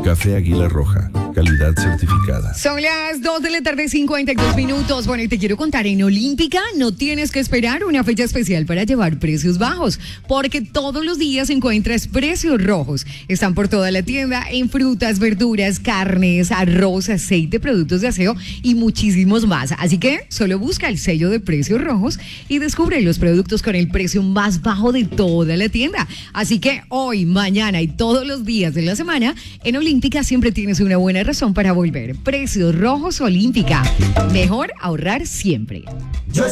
Café Águila Roja, calidad certificada. Son las 2 de la tarde, 52 minutos. Bueno, y te quiero contar, en Olímpica no tienes que esperar una fecha especial para llevar precios bajos, porque todos los días encuentras precios rojos. Están por toda la tienda en frutas, verduras, carnes, arroz, aceite, productos de aseo y muchísimos más. Así que solo busca el sello de precios rojos y descubre los productos con el precio más bajo de toda la tienda. Así que hoy, mañana y todos los días de la semana, en Olímpica siempre tienes una buena razón para volver. Precios rojos Olímpica. Mejor ahorrar siempre. Yo